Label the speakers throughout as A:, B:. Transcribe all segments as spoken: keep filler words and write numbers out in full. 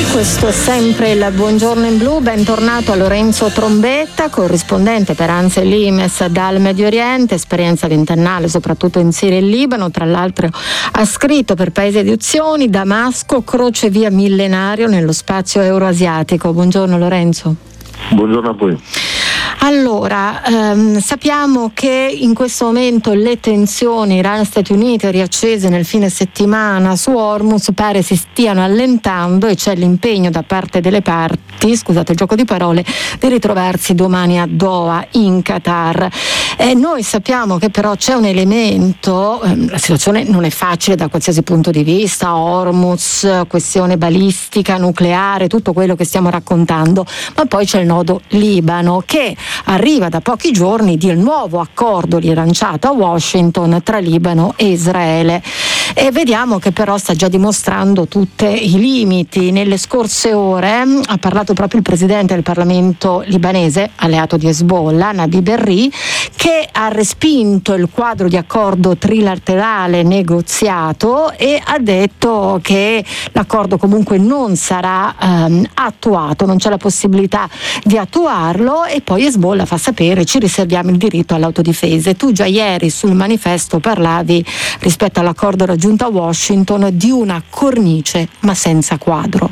A: Questo è sempre il Buongiorno in Blu. Bentornato a Lorenzo Trombetta, corrispondente per ANSA e Limes dal Medio Oriente, esperienza ventennale soprattutto in Siria e Libano. Tra l'altro ha scritto per Paesi Edizioni Damasco, crocevia millenario nello spazio euroasiatico. Buongiorno Lorenzo.
B: Buongiorno a voi.
A: Allora, ehm, sappiamo che in questo momento le tensioni Iran e Stati Uniti riaccese nel fine settimana su Hormuz pare si stiano allentando e c'è l'impegno da parte delle parti, scusate il gioco di parole, di ritrovarsi domani a Doha in Qatar. E noi sappiamo che però c'è un elemento, ehm, la situazione non è facile da qualsiasi punto di vista, Hormuz, questione balistica, nucleare, tutto quello che stiamo raccontando, ma poi c'è il nodo Libano che arriva da pochi giorni del nuovo accordo rilanciato a Washington tra Libano e Israele, e vediamo che però sta già dimostrando tutti i limiti. Nelle scorse ore ha parlato proprio il presidente del Parlamento libanese, alleato di Hezbollah, Nabi Berri, che ha respinto il quadro di accordo trilaterale negoziato e ha detto che l'accordo comunque non sarà ehm, attuato, non c'è la possibilità di attuarlo, e poi Hezbollah fa sapere: ci riserviamo il diritto all'autodifesa. E tu già ieri sul manifesto parlavi, rispetto all'accordo raggiunto a Washington, di una cornice ma senza quadro.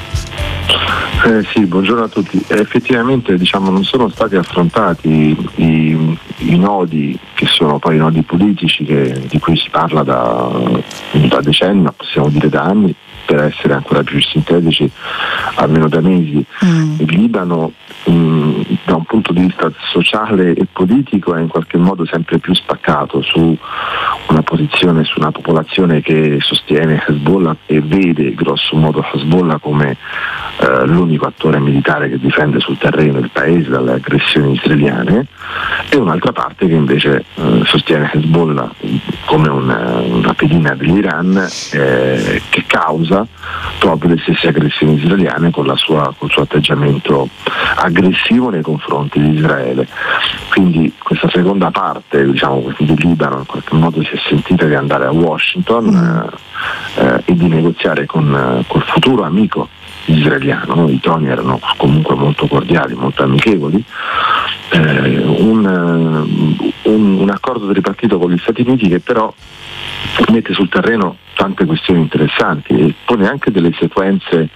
B: Eh sì, buongiorno a tutti. Effettivamente diciamo non sono stati affrontati i, i nodi che sono poi i nodi politici che, di cui si parla da, da decenni, ma possiamo dire da anni, per essere ancora più sintetici almeno da mesi. Mm. Il Libano mh, da un punto di vista sociale e politico è in qualche modo sempre più spaccato su una posizione, su una popolazione che sostiene Hezbollah e vede grosso modo Hezbollah come eh, l'unico attore militare che difende sul terreno il paese dalle aggressioni israeliane, e un'altra parte che invece eh, sostiene Hezbollah come una, una pedina dell'Iran eh, che causa proprio le stesse aggressioni israeliane con la sua, col suo atteggiamento aggressivo nei confronti di Israele. Quindi questa seconda parte, diciamo, del Libano in qualche modo si è sentita di andare a Washington eh, eh, e di negoziare con eh, col futuro amico israeliano. I toni erano comunque molto cordiali, molto amichevoli. Eh, un, un, un accordo tripartito con gli Stati Uniti che però mette sul terreno tante questioni interessanti e pone anche delle sequenze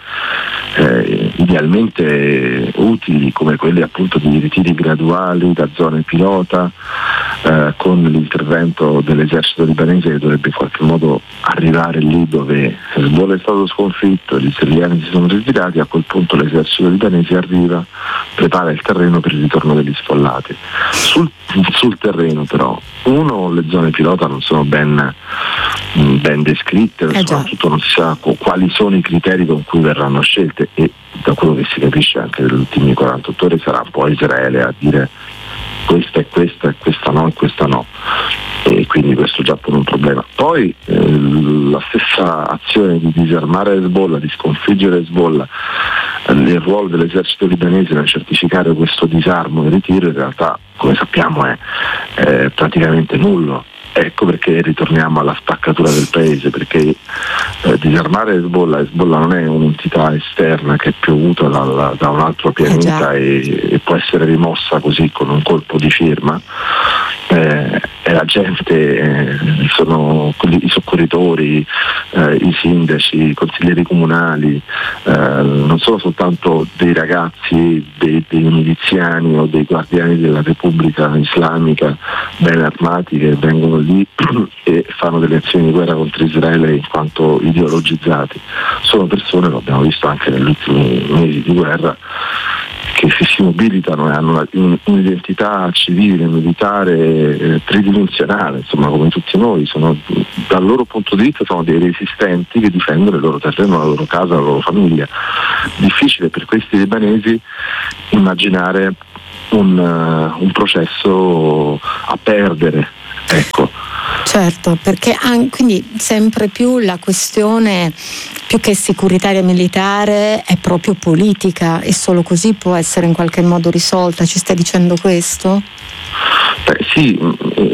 B: eh, idealmente utili, come quelle appunto di ritiri graduali da zone pilota, eh, con l'intervento dell'esercito libanese che dovrebbe in qualche modo arrivare lì dove Hezbollah è stato sconfitto, gli israeliani si sono ritirati. A quel punto l'esercito libanese arriva, prepara il terreno per il ritorno degli sfollati. Sul, sul terreno però, uno, le zone pilota non sono ben, ben descritte, eh soprattutto non si sa quali sono i criteri con cui verranno scelte, e da quello che si capisce anche nelle ultime quarantotto ore sarà poi Israele a dire questa è questa e questa no e questa no, e quindi questo già pone un problema. Poi eh, la stessa azione di disarmare Hezbollah, di sconfiggere Hezbollah, eh, il ruolo dell'esercito libanese nel certificare questo disarmo e ritiro in realtà, come sappiamo, è, è praticamente nullo. Ecco perché ritorniamo alla spaccatura del paese, perché eh, disarmare Hezbollah, Hezbollah non è un'entità esterna che è piovuta da, da un altro pianeta eh e, e può essere rimossa così con un colpo di firma. Eh, è la gente, eh, sono quelli, i soccorritori, eh, i sindaci, i consiglieri comunali, eh, non sono soltanto dei ragazzi, dei, dei miliziani o dei guardiani della Repubblica Islamica ben armati che vengono lì e fanno delle azioni di guerra contro Israele in quanto ideologizzati. Sono persone, lo abbiamo visto anche negli ultimi mesi di guerra, che si mobilitano e hanno un'identità civile, militare, eh, tridimensionale, insomma, come tutti noi. Sono, dal loro punto di vista sono dei resistenti che difendono il loro terreno, la loro casa, la loro famiglia. Difficile per questi libanesi immaginare un, uh, un processo a perdere, ecco.
A: Certo, perché anche, quindi sempre più la questione, più che securitaria e militare, è proprio politica, e solo così può essere in qualche modo risolta. Ci stai dicendo questo?
B: Beh, sì,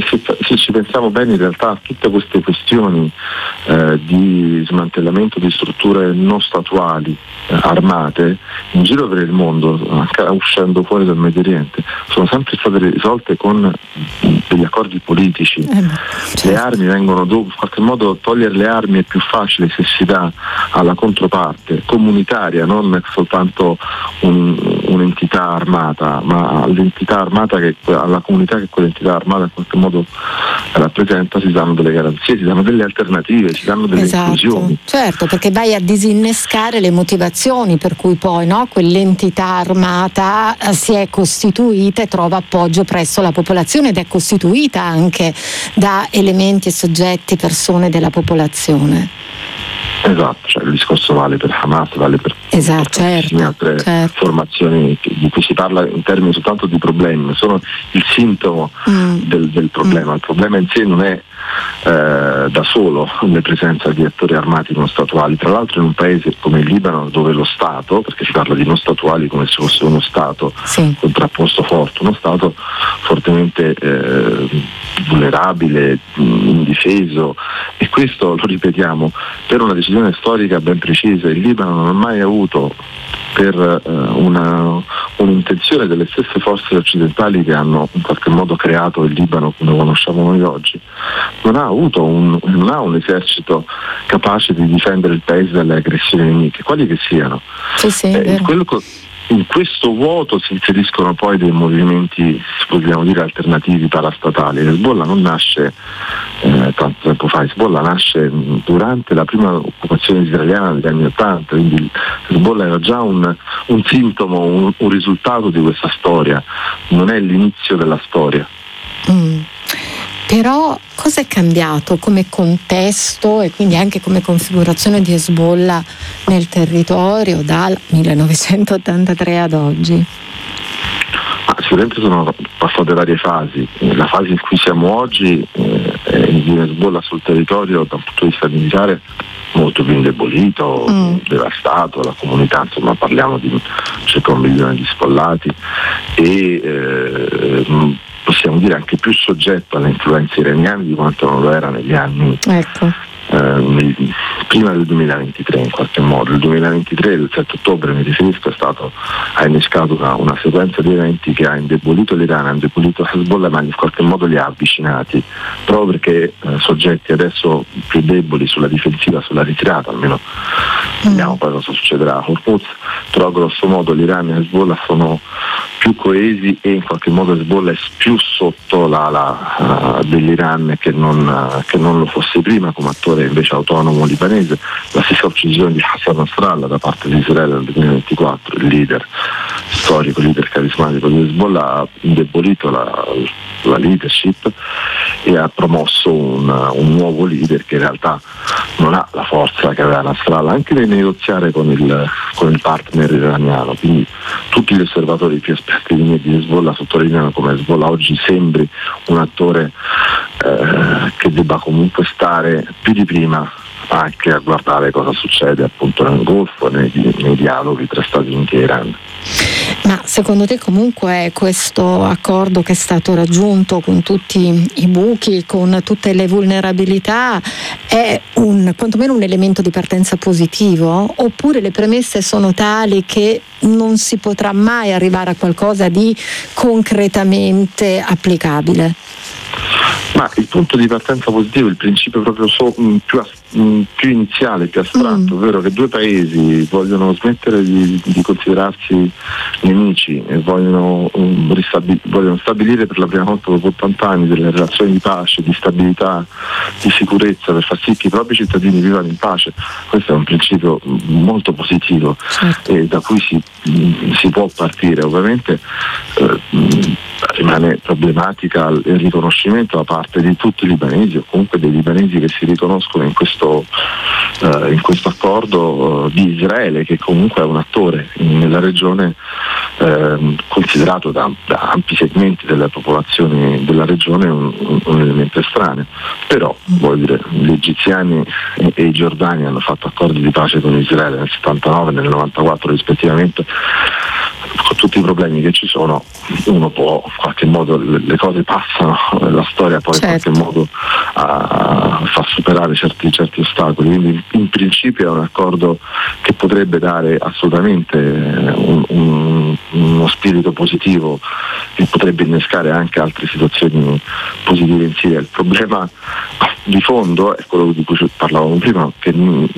B: se, se ci pensiamo bene, in realtà tutte queste questioni eh, di smantellamento di strutture non statuali eh, armate in giro per il mondo, anche uscendo fuori dal Medio Oriente, sono sempre state risolte con degli accordi politici. Eh, certo. Le armi vengono dopo, in qualche modo togliere le armi è più facile se si dà alla controparte comunitaria, non soltanto un, un'entità armata, ma all'entità armata, che alla comunità che quell'entità armata in qualche modo rappresenta, si danno delle garanzie, si danno delle alternative, si danno delle
A: esatto.
B: inclusioni.
A: Certo, perché vai a disinnescare le motivazioni per cui poi, no, quell'entità armata si è costituita e trova appoggio presso la popolazione ed è costituita anche da elementi e soggetti, persone della popolazione.
B: Esatto, cioè il discorso vale per Hamas, vale per
A: esatto, certo,
B: altre
A: certo.
B: formazioni di cui si parla in termini soltanto di problemi, sono il sintomo mm. del, del problema. Mm. Il problema in sé non è eh, da solo la presenza di attori armati non statuali, tra l'altro in un paese come il Libano, dove lo Stato, perché si parla di non statuali come se fosse uno Stato sì. contrapposto forte, uno Stato fortemente eh, vulnerabile, indifeso, e questo lo ripetiamo per una decisione storica ben precisa. Il Libano non ha mai avuto, per uh, una, un'intenzione delle stesse forze occidentali che hanno in qualche modo creato il Libano come lo conosciamo noi oggi, non ha avuto un, non ha un esercito capace di difendere il paese dalle aggressioni nemiche, quali che siano.
A: Sì, sì,
B: eh, in, quello, in questo vuoto si inseriscono poi dei movimenti, vogliamo dire, alternativi parastatali. Hezbollah non nasce eh, tanto tempo fa, Hezbollah nasce durante la prima occupazione israeliana degli anni ottanta, quindi Hezbollah era già un, un sintomo, un, un risultato di questa storia, non è l'inizio della storia.
A: Mm. Però cosa è cambiato come contesto e quindi anche come configurazione di Hezbollah nel territorio dal millenovecentottantatré ad oggi?
B: Ah, sicuramente sono passate varie fasi. La fase in cui siamo oggi eh, è di Hezbollah sul territorio da un punto di vista militare molto più indebolito, mm. devastato, la comunità, insomma parliamo di circa un milione di sfollati e eh, possiamo dire anche più soggetto alle influenze iraniane di quanto non lo era negli anni
A: ecco.
B: eh, prima del duemilaventitré, in qualche modo. Il duemilaventitré, il sette ottobre mi riferisco, è stato, ha innescato una, una sequenza di eventi che ha indebolito l'Iran, ha indebolito Hezbollah, ma in qualche modo li ha avvicinati, proprio perché eh, soggetti adesso più deboli sulla difensiva, sulla ritirata, almeno vediamo mm. poi cosa succederà a Hormuz, però grosso modo l'Iran e Hezbollah sono più coesi e in qualche modo Hezbollah è più sotto l'ala uh, dell'Iran che non, uh, che non lo fosse prima come attore invece autonomo libanese. La stessa uccisione di Hassan Nasrallah da parte di Israele nel duemilaventiquattro, il leader storico, leader carismatico di Hezbollah, ha indebolito la, la leadership e ha promosso un, un nuovo leader che in realtà non ha la forza che aveva Nasrallah anche nel negoziare con il, con il partner iraniano. Quindi tutti gli osservatori più esperti di Hezbollah sottolineano come Hezbollah oggi sembri un attore eh, che debba comunque stare più di prima anche a guardare cosa succede appunto nel Golfo, nei, nei dialoghi tra Stati Uniti e Iran.
A: Ma secondo te comunque questo accordo che è stato raggiunto con tutti i buchi, con tutte le vulnerabilità, è un, quantomeno un elemento di partenza positivo, oppure le premesse sono tali che non si potrà mai arrivare a qualcosa di concretamente applicabile?
B: Ma il punto di partenza positivo, il principio proprio so, più, più iniziale, più astratto, mm. ovvero che due paesi vogliono smettere di, di considerarsi nemici e vogliono, um, ristabil- vogliono stabilire per la prima volta dopo ottanta anni delle relazioni di pace, di stabilità, di sicurezza per far sì che i propri cittadini vivano in pace. Questo è un principio molto positivo, certo. e da cui si, si può partire. Ovviamente eh, rimane problematica il riconoscimento da parte di tutti i libanesi o comunque dei libanesi che si riconoscono in questo, uh, in questo accordo uh, di Israele, che comunque è un attore nella regione uh, considerato da, da ampi segmenti delle popolazioni della regione un, un, un elemento estraneo. Però vuol dire, gli egiziani e, e i giordani hanno fatto accordi di pace con Israele nel settantanove e nel novantaquattro rispettivamente, con tutti i problemi che ci sono, uno può in qualche modo, le, le cose passano, la storia poi certo. in qualche modo a, a fa superare certi, certi ostacoli, quindi in principio è un accordo che potrebbe dare assolutamente un, un, uno spirito positivo, che potrebbe innescare anche altre situazioni positive in Siria. Il problema di fondo è quello di cui parlavamo prima, che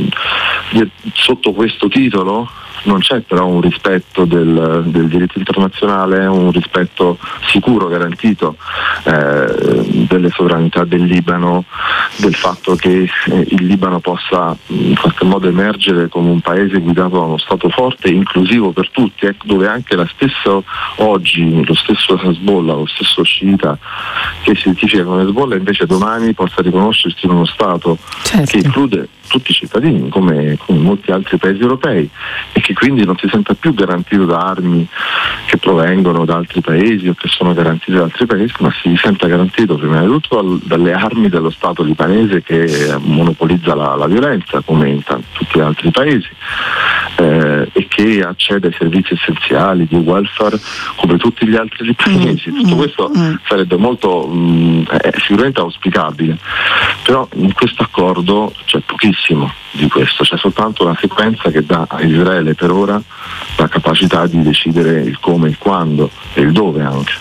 B: sotto questo titolo non c'è però un rispetto del, del diritto internazionale, un rispetto sicuro, garantito eh, delle sovranità del Libano, del fatto che eh, il Libano possa in qualche modo emergere come un paese guidato da uno Stato forte e inclusivo per tutti, eh, dove anche la stessa oggi, lo stesso Hezbollah, lo stesso sciita che si identifica come Hezbollah, invece domani possa riconoscersi in uno Stato certo. che include tutti i cittadini come, come molti altri paesi europei, e che quindi non si senta più garantito da armi che provengono da altri paesi o che sono garantite da altri paesi, ma si senta garantito prima di tutto dal, dalle armi dello Stato libanese che monopolizza la, la violenza come in t- tutti gli altri paesi eh, e che accede ai servizi essenziali di welfare come tutti gli altri libanesi. Tutto questo sarebbe molto mh, è sicuramente auspicabile, però in questo accordo c'è pochissimo di questo, c'è soltanto una sequenza che dà a Israele per ora la capacità di decidere il come, il quando e il dove anche.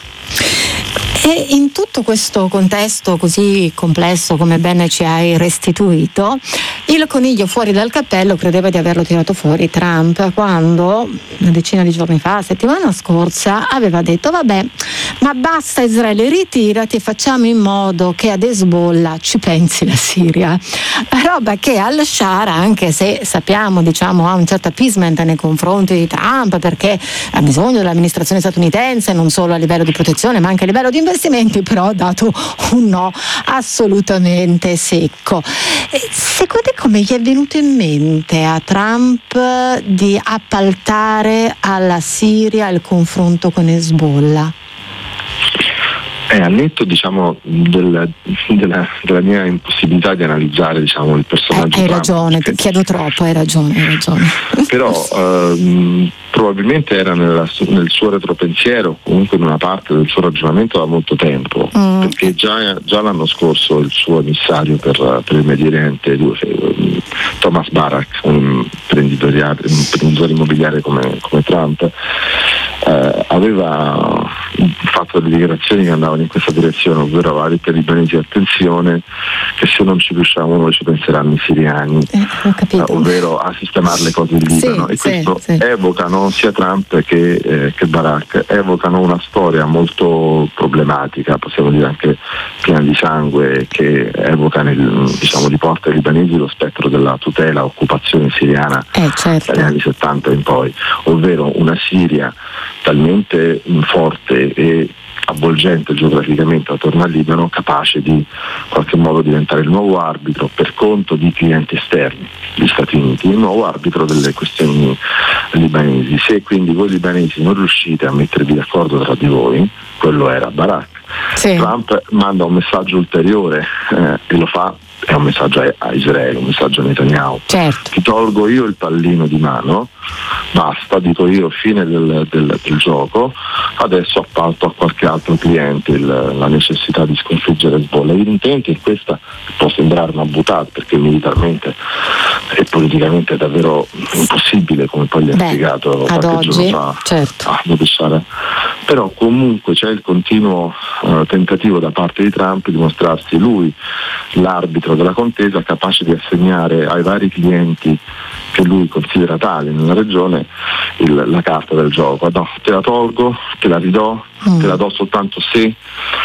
A: E in tutto questo contesto così complesso, come bene ci hai restituito, il coniglio fuori dal cappello credeva di averlo tirato fuori Trump, quando una decina di giorni fa, settimana scorsa, aveva detto vabbè, ma basta Israele, ritirati e facciamo in modo che ad Hezbollah ci pensi la Siria. Roba che al-Shara, anche se sappiamo, diciamo, ha un certo appeasement nei confronti di Trump perché ha bisogno dell'amministrazione statunitense non solo a livello di protezione ma anche a livello di investimenti, però ha dato un no assolutamente secco. E secondo te come gli è venuto in mente a Trump di appaltare alla Siria il confronto con Hezbollah?
B: Eh, al netto diciamo del, della, della mia impossibilità di analizzare diciamo il personaggio
A: eh, hai
B: Trump,
A: ragione, ti chiedo troppo, hai ragione, hai ragione.
B: Però ehm, probabilmente era nella, nel suo retropensiero, comunque in una parte del suo ragionamento da molto tempo, mm. perché già, già l'anno scorso il suo emissario per, per il Medio Oriente, Thomas Barak, un imprenditore, un imprenditore immobiliare come, come Trump, eh, aveva fatto delle dichiarazioni che andavano in questa direzione, ovvero aveva detto ai libanesi attenzione che se non ci riusciamo noi ci penseranno i siriani,
A: eh, eh,
B: ovvero a sistemare le cose in Libano, sì, e questo
A: sì, sì.
B: evocano sia Trump che, eh, che Barak, evocano una storia molto problematica, possiamo dire anche piena di sangue, che evoca nel, diciamo, di porta ai libanesi lo spettro della tutela, occupazione siriana
A: eh, certo.
B: dagli anni settanta in poi, ovvero una Siria talmente forte e avvolgente geograficamente attorno al Libano, capace di in qualche modo diventare il nuovo arbitro per conto di clienti esterni, gli Stati Uniti, il nuovo arbitro delle questioni libanesi. Se quindi voi libanesi non riuscite a mettervi d'accordo tra di voi, quello era Barak. Sì. Trump manda un messaggio ulteriore eh, e lo fa, è un messaggio a Israele, un messaggio a Netanyahu.
A: Certo.
B: Ti tolgo io il pallino di mano, basta, dico io, fine del, del, del gioco, adesso appalto a qualche altro cliente il, la necessità di sconfiggere Hezbollah. Evidentemente questa può sembrare una buttata perché militarmente e politicamente è davvero impossibile, come poi gli ha spiegato qualche giorno fa,
A: certo.
B: a Bashar. Però comunque c'è il continuo uh, tentativo da parte di Trump di mostrarsi lui l'arbitro della contesa, capace di assegnare ai vari clienti che lui considera tali nella regione il, la carta del gioco. No, te la tolgo, te la ridò, mm. te la do soltanto se eh,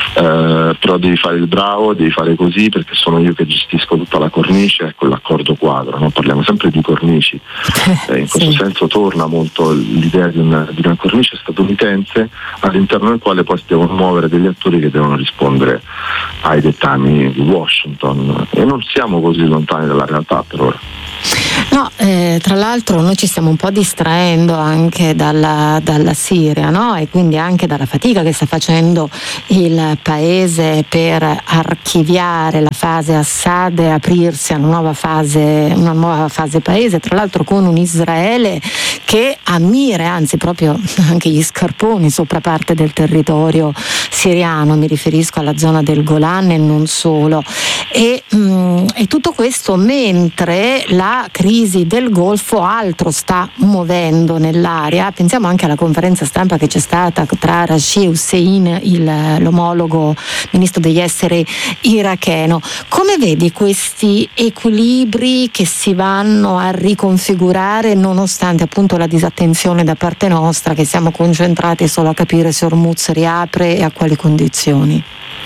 B: però devi fare il bravo, devi fare così perché sono io che gestisco tutta la cornice, ecco l'accordo quadro, no? Parliamo sempre di cornici, eh, in questo sì. senso torna molto l'idea di una, di una cornice statunitense all'interno del quale poi si devono muovere degli attori che devono rispondere ai dettami di Washington, e non siamo così lontani dalla realtà per ora.
A: No, eh, tra l'altro noi ci stiamo un po' distraendo anche dalla, dalla Siria, no? E quindi anche dalla fatica che sta facendo il paese per archiviare la fase Assad e aprirsi a una nuova fase, una nuova fase paese, tra l'altro con un Israele che che a mire, anzi proprio anche gli scarponi sopra parte del territorio siriano, mi riferisco alla zona del Golan e non solo. E, mh, e tutto questo mentre la crisi del Golfo altro sta muovendo nell'area. Pensiamo anche alla conferenza stampa che c'è stata tra Rashid Hussein, il, l'omologo ministro degli esteri iracheno. Come vedi questi equilibri che si vanno a riconfigurare nonostante appunto la disattenzione da parte nostra, che siamo concentrati solo a capire se Hormuz riapre e a quali condizioni?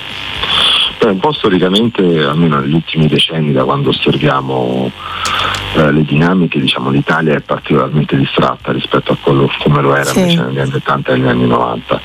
B: Beh, un po' storicamente, almeno negli ultimi decenni, da quando osserviamo eh, le dinamiche, diciamo, l'Italia è particolarmente distratta rispetto a quello come lo era sì. invece negli anni ottanta e negli anni novanta.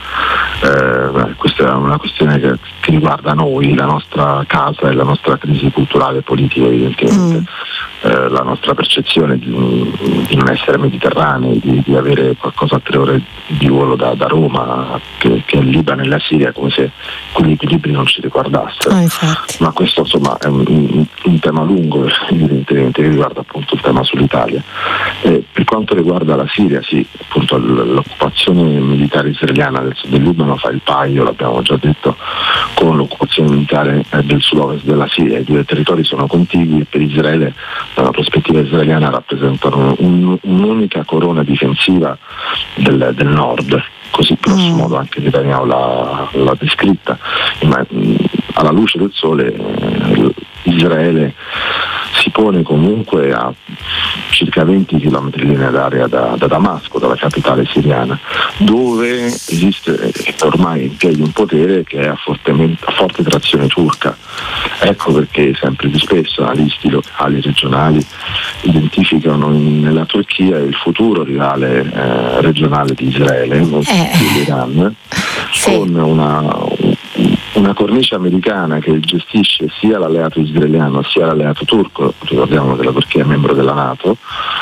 B: Eh, questa è una questione che, che riguarda noi, la nostra casa e la nostra crisi culturale e politica, evidentemente. Mm. Eh, la nostra percezione di, di non essere mediterranei, di, di avere qualcosa a tre ore di volo da, da Roma, che, che il Libano e la Siria, come se quegli equilibri non ci riguardassero.
A: Oh,
B: ma questo insomma è un, un, un tema lungo, evidentemente, che riguarda appunto il tema sull'Italia. Eh, per quanto riguarda la Siria, sì, appunto l'occupazione militare israeliana del sud del Libano fa il paio, l'abbiamo già detto, con l'occupazione militare eh, del sud-ovest della Siria. I due territori sono contigui e per Israele, dalla prospettiva israeliana, rappresentano un, un'unica corona difensiva del, del nord, così grosso mm. modo anche Netanyahu l'ha, l'ha descritta. Ma alla luce del sole eh, Israele si pone comunque a circa venti chilometri di linea d'aria da, da Damasco, dalla capitale siriana, dove esiste ormai in piedi un potere che è a, a forte trazione turca. Ecco perché sempre più spesso analisti locali, regionali, identificano in, nella Turchia il futuro rivale eh, regionale di Israele, non eh. l'Iran, sì. con una, una cornice americana che gestisce sia l'alleato israeliano sia l'alleato turco. Ricordiamo che la Turchia è membro della NATO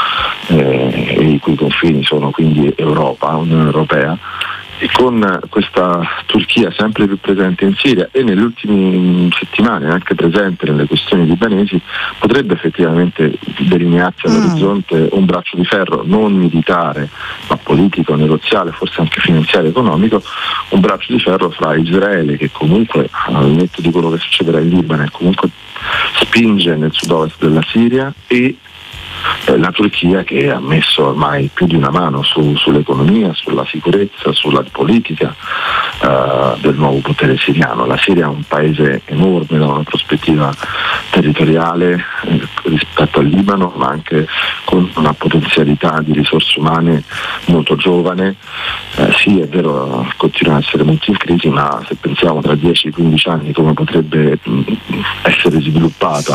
B: eh, e i cui confini sono quindi Europa, Unione Europea, e con questa Turchia sempre più presente in Siria e nelle ultime settimane anche presente nelle questioni libanesi, potrebbe effettivamente delinearsi all'orizzonte un braccio di ferro non militare ma politico, negoziale, forse anche finanziario, economico, un braccio di ferro fra Israele, che comunque al netto di quello che succederà in Libano comunque spinge nel sud-ovest della Siria, e la Turchia, che ha messo ormai più di una mano su, sull'economia, sulla sicurezza, sulla politica uh, del nuovo potere siriano. La Siria è un paese enorme da una prospettiva territoriale eh, rispetto al Libano, ma anche con una potenzialità di risorse umane molto giovane. Eh, sì, è vero, continua a essere molto in crisi, ma se pensiamo tra dieci quindici anni come potrebbe mh, essere sviluppata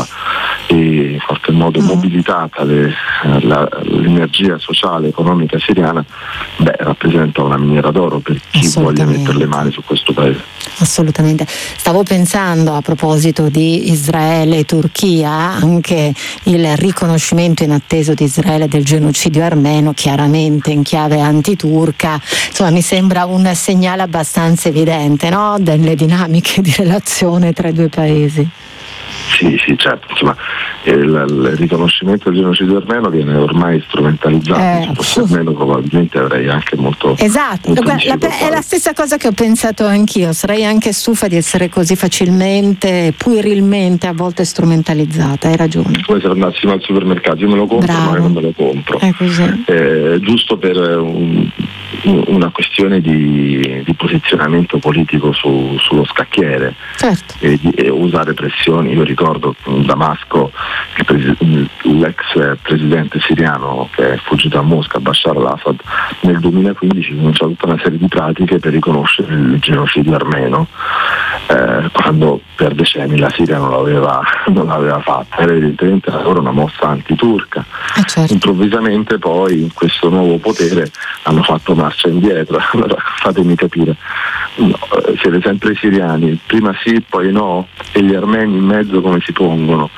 B: e in qualche modo mobilitata le, la, l'energia sociale economica siriana, beh, rappresenta una miniera d'oro per chi voglia mettere le mani su questo paese.
A: Assolutamente. Stavo pensando, a proposito di Israele e Turchia, anche il riconoscimento inatteso di Israele del genocidio armeno, chiaramente in chiave antiturca. Insomma, mi sembra un segnale abbastanza evidente, no? Delle dinamiche di relazione tra i due paesi.
B: Sì, sì, certo, insomma, il, il riconoscimento del genocidio armeno viene ormai strumentalizzato, eh, se fosse armeno probabilmente avrei anche molto...
A: Esatto, molto la, la, è la stessa cosa che ho pensato anch'io, sarei anche stufa di essere così facilmente, puerilmente a volte strumentalizzata, hai ragione.
B: Come se andassimo al supermercato, io me lo compro,
A: Bravo.
B: ma non me lo compro.
A: È così.
B: Eh, giusto per un, una questione di, di posizionamento politico su, sullo scacchiere,
A: certo.
B: e, di, e usare pressioni. Io ricordo Damasco, il, l'ex presidente siriano che è fuggito a Mosca, Bashar al-Assad, nel duemilaquindici cominciò tutta una serie di pratiche per riconoscere il genocidio armeno, eh, quando per decenni la Siria non l'aveva, non l'aveva fatta. Era evidentemente allora una mossa antiturca.
A: Eh certo.
B: Improvvisamente poi in questo nuovo potere hanno fatto marcia indietro. Allora fatemi capire, no, siete sempre i siriani, prima sì poi no, e gli armeni in mezzo come si pongono?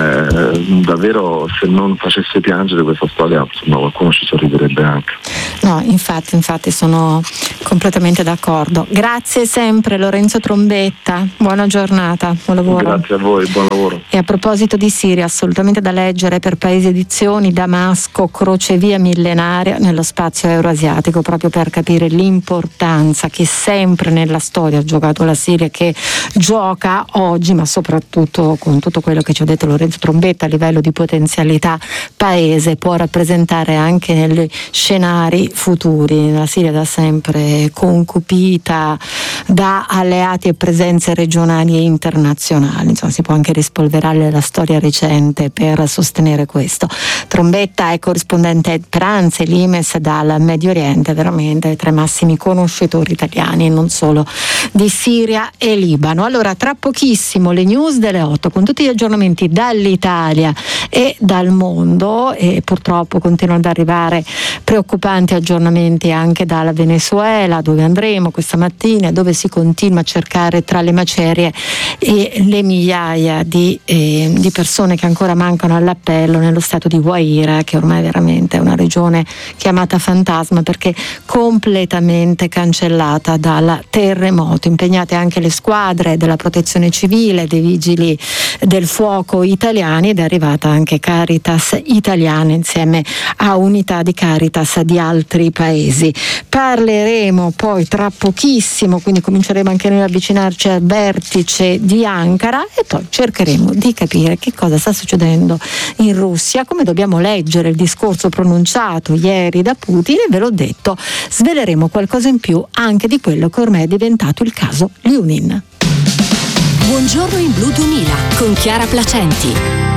B: Eh, davvero, se non facesse piangere questa storia, insomma, qualcuno ci sorriderebbe anche.
A: No, No, infatti, infatti sono completamente d'accordo. Grazie sempre Lorenzo Trombetta, buona giornata, buon lavoro.
B: Grazie a voi, buon lavoro.
A: E a proposito di Siria, assolutamente da leggere per Paesi Edizioni, Damasco, crocevia millenaria nello spazio euroasiatico, proprio per capire l'importanza che sempre nella storia ha giocato la Siria, che gioca oggi, ma soprattutto con tutto quello che ci ha detto Lorenzo Trombetta a livello di potenzialità paese, può rappresentare anche negli scenari futuri. La Siria da sempre concupita da alleati e presenze regionali e internazionali, insomma si può anche rispolverare la storia recente per sostenere questo. Trombetta è corrispondente per ANSA e l'Imes dal Medio Oriente, veramente tra i massimi conoscitori italiani, non solo di Siria e Libano. Allora, tra pochissimo le news delle otto con tutti gli aggiornamenti dall'Italia e dal mondo, e purtroppo continuano ad arrivare preoccupanti aggiornamenti anche dalla Venezuela, dove andremo questa mattina, dove si continua a cercare tra le macerie e le migliaia di, eh, di persone che ancora mancano all'appello nello stato di Guaira, che ormai veramente è una regione chiamata fantasma perché completamente cancellata dal terremoto. Impegnate anche le squadre della protezione civile, dei vigili del fuoco italiani, ed è arrivata anche Caritas italiana insieme a unità di Caritas di altri paesi. Parleremo poi tra pochissimo, quindi cominceremo anche noi a avvicinarci al vertice di Ankara, e poi cercheremo di capire che cosa sta succedendo in Russia, come dobbiamo leggere il discorso pronunciato ieri da Putin, e ve l'ho detto, sveleremo qualcosa in più anche di quello che ormai è diventato il caso Liunin.
C: Buongiorno in Blu duemila con Chiara Placenti.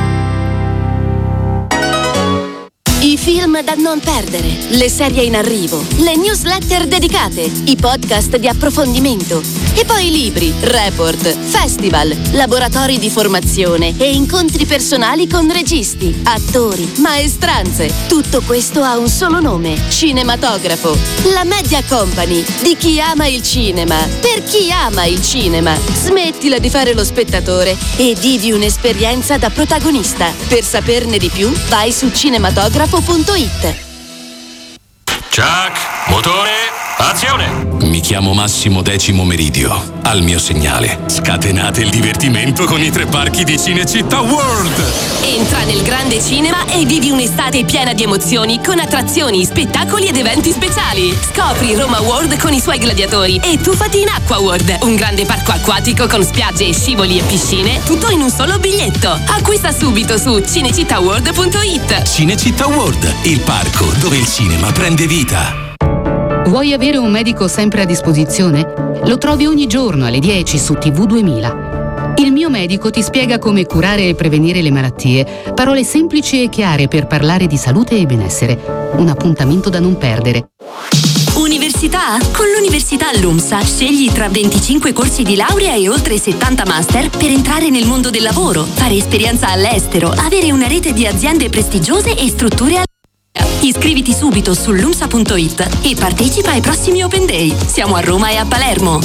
C: I film da non perdere, le serie in arrivo, le newsletter dedicate, i podcast di approfondimento e poi libri, report, festival, laboratori di formazione e incontri personali con registi, attori, maestranze. Tutto questo ha un solo nome: Cinematografo. La Media Company di chi ama il cinema, per chi ama il cinema. Smettila di fare lo spettatore e vivi un'esperienza da protagonista. Per saperne di più, vai su cinematografo punto it.
D: Chuck, motore, azione!
E: Mi chiamo Massimo Decimo Meridio. Al mio segnale, scatenate il divertimento con i tre parchi di Cinecittà World!
C: Entra nel grande cinema e vivi un'estate piena di emozioni con attrazioni, spettacoli ed eventi speciali. Scopri Roma World con i suoi gladiatori e tuffati in Acqua World, un grande parco acquatico con spiagge, scivoli e piscine, tutto in un solo biglietto. Acquista subito su cinecittà world punto it.
E: Cinecittà World, il parco dove il cinema prende vita.
F: Vuoi avere un medico sempre a disposizione? Lo trovi ogni giorno alle dieci su T V duemila. Il mio medico ti spiega come curare e prevenire le malattie. Parole semplici e chiare per parlare di salute e benessere. Un appuntamento da non perdere.
C: Università? Con l'Università LUMSA scegli tra venticinque corsi di laurea e oltre settanta master per entrare nel mondo del lavoro, fare esperienza all'estero, avere una rete di aziende prestigiose e strutture all'estero. Iscriviti subito su lumsa punto it e partecipa ai prossimi Open Day. Siamo a Roma e a Palermo.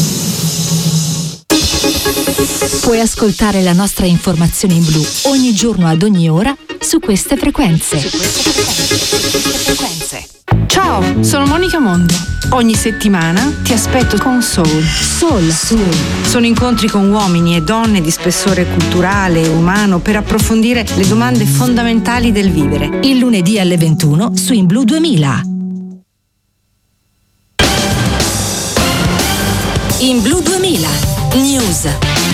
G: Puoi ascoltare la nostra informazione in blu ogni giorno ad ogni ora su queste frequenze. Su queste frequenze.
H: Ciao, sono Monica Mondo. Ogni settimana ti aspetto con Soul.
G: Soul. Soul.
H: Sono incontri con uomini e donne di spessore culturale e umano per approfondire le domande fondamentali del vivere.
G: Il lunedì alle ventuno su In Blu duemila.
C: In Blu duemila News.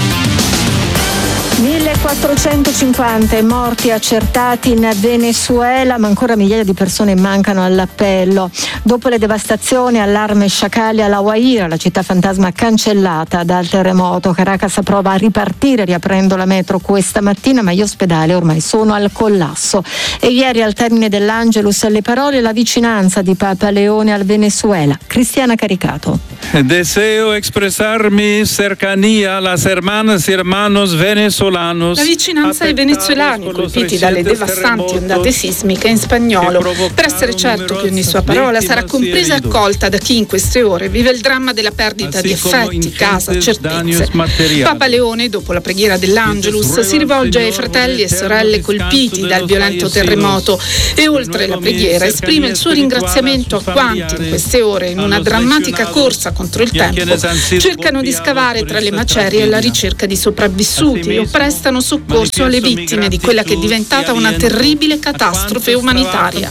A: millequattrocentocinquanta morti accertati in Venezuela, ma ancora migliaia di persone mancano all'appello. Dopo le devastazioni, allarme sciacalli alla Guaira, la città fantasma cancellata dal terremoto. Caracas prova a ripartire riaprendo la metro questa mattina, ma gli ospedali ormai sono al collasso. E ieri, al termine dell'Angelus, le parole e la vicinanza di Papa Leone al Venezuela. Cristiana Caricato.
I: Deseo expresar mi cercanía a las hermanas y hermanos venezolanos La vicinanza ai venezuelani colpiti dalle devastanti ondate sismiche in spagnolo, per essere certo che ogni sua parola sarà compresa e accolta da chi in queste ore vive il dramma della perdita di affetti, casa, certezze. Papa Leone, dopo la preghiera dell'Angelus, si rivolge ai fratelli e sorelle colpiti dal violento terremoto e oltre la preghiera esprime il suo ringraziamento a quanti in queste ore, in una drammatica corsa contro il tempo, cercano di scavare tra le macerie alla ricerca di sopravvissuti o prestano soccorso alle vittime di quella che è diventata una terribile catastrofe umanitaria.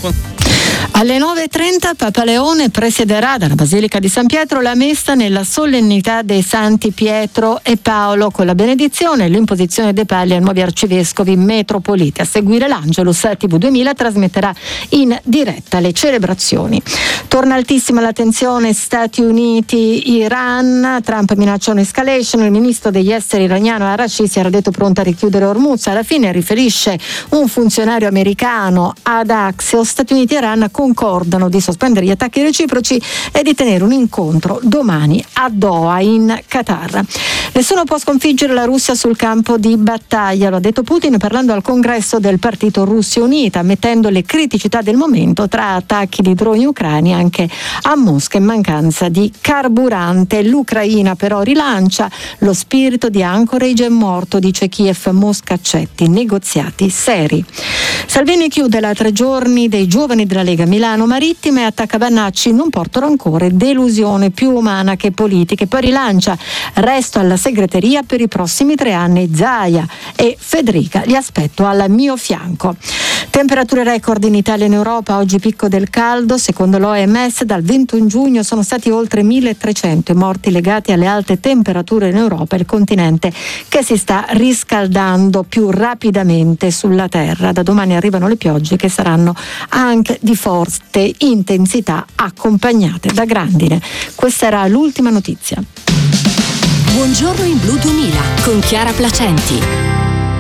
A: Alle nove e trenta Papa Leone presiederà dalla Basilica di San Pietro la messa nella solennità dei santi Pietro e Paolo con la benedizione e l'imposizione dei palli ai nuovi arcivescovi metropoliti. A seguire l'Angelus, T V duemila trasmetterà in diretta le celebrazioni. Torna altissima l'attenzione Stati Uniti-Iran, Trump minaccia un'escalation, il ministro degli esteri iraniano Arashi si era detto pronto a richiudere Hormuz, alla fine riferisce un funzionario americano ad Axios. Stati Uniti e Iran concordano di sospendere gli attacchi reciproci e di tenere un incontro domani a Doha in Qatar. Nessuno può sconfiggere la Russia sul campo di battaglia, lo ha detto Putin parlando al congresso del partito Russia Unita, ammettendo le criticità del momento tra attacchi di droni ucraini anche a Mosca e mancanza di carburante. L'Ucraina però rilancia lo spirito di Anchorage è morto, dice Kiev, Mosca accetti negoziati seri. Salvini chiude la tre giorni dei giovani della Lega Milano Marittima e attacca Vannacci, non porto rancore, delusione più umana che politica, e poi rilancia resto alla segreteria per i prossimi tre anni, Zaia e Federica li aspetto al mio fianco. Temperature record in Italia e in Europa, oggi picco del caldo, secondo l'O M S dal ventuno giugno sono stati oltre milletrecento i morti legati alle alte temperature in Europa, il continente che si sta riscaldando più rapidamente sulla terra. Da domani arrivano le piogge che saranno anche di forte intensità accompagnate da grandine. Questa era l'ultima notizia.
C: Buongiorno in Blu duemila con Chiara Placenti.